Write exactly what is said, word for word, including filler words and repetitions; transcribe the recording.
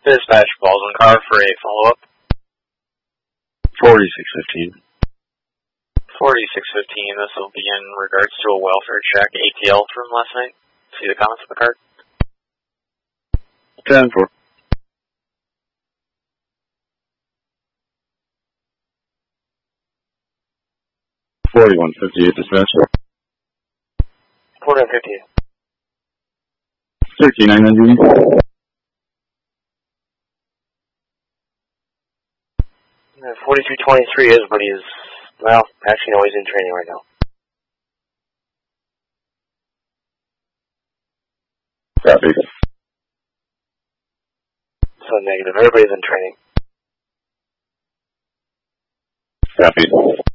Dispatch Baldwin car for a follow-up. forty-six fifteen. forty-six fifteen, this will be in regards to a welfare check A T L from last night. See the comments on the card? ten four. forty-one fifty-eight dispatch. forty-one fifty-eight. thirty-nine ninety. forty-two twenty-three is, but he's, well, actually no, he's in training right now. Copy. So negative, everybody's in training. Copy.